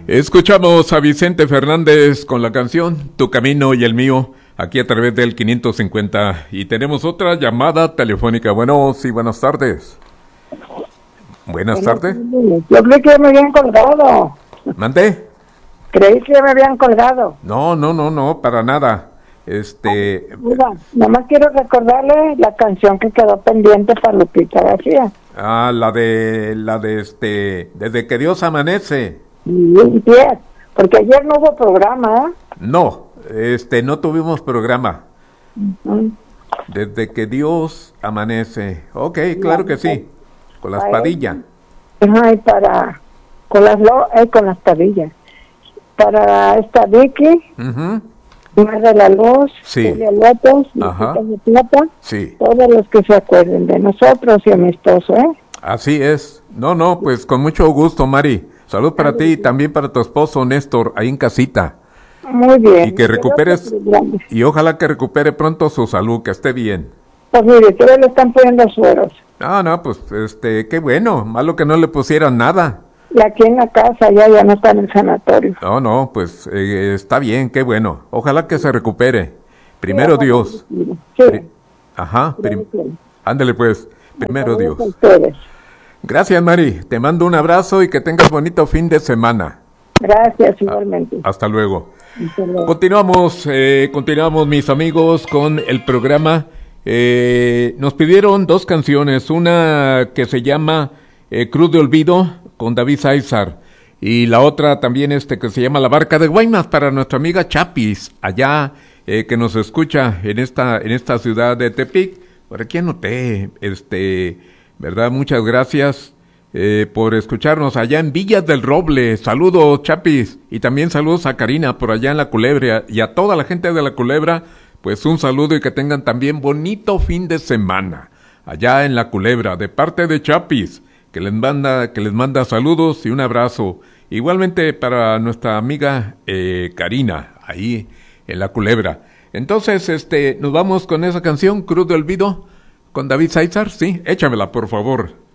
Escuchamos a Vicente Fernández con la canción Tu Camino y el Mío, aquí a través del 550. Y tenemos otra llamada telefónica. Bueno, sí, buenas tardes. Buenas tardes. Yo creí que me habían colgado. ¿Mandé? Creí que me habían colgado. No, para nada. Mira, nomás quiero recordarle la canción que quedó pendiente para Lupita García. La de Desde que Dios amanece. Y porque ayer no hubo programa, ¿eh? No, no tuvimos programa. Uh-huh. Desde que Dios amanece. Ok, claro que sí. Con las Padillas. Ajá, y con las Padillas. Para esta Vicky, Mar de la Luz, sí. Julia López, Lupita de Plata, sí. Todos los que se acuerden de nosotros y amistoso, ¿eh? Así es. No, pues con mucho gusto, Mari. Salud para ti y también para tu esposo Néstor, ahí en casita. Muy bien. Y que recuperes, y ojalá que recupere pronto su salud, que esté bien. Pues mire, todavía le están poniendo sueros. No, pues, qué bueno, malo que no le pusieran nada. Y aquí en la casa, ya no está en el sanatorio. No, pues, está bien, qué bueno. Ojalá que se recupere. Primero Dios. Sí. Ándale pues, primero Dios. Gracias, Mari. Te mando un abrazo y que tengas bonito fin de semana. Gracias, igualmente. Hasta luego. Continuamos, mis amigos, con el programa. Nos pidieron dos canciones. Una que se llama Cruz de Olvido, con David Sáizar. Y la otra también que se llama La Barca de Guaymas, para nuestra amiga Chapis, allá, que nos escucha en esta ciudad de Tepic. Por aquí anoté, ¿verdad? Muchas gracias por escucharnos allá en Villas del Roble. Saludos, Chapis, y también saludos a Karina por allá en La Culebra, y a toda la gente de La Culebra, pues un saludo y que tengan también bonito fin de semana allá en La Culebra, de parte de Chapis, que les manda saludos y un abrazo. Igualmente para nuestra amiga Karina, ahí en La Culebra. Entonces, nos vamos con esa canción, Cruz de Olvido, con David Sáizar. Sí, échamela, por favor.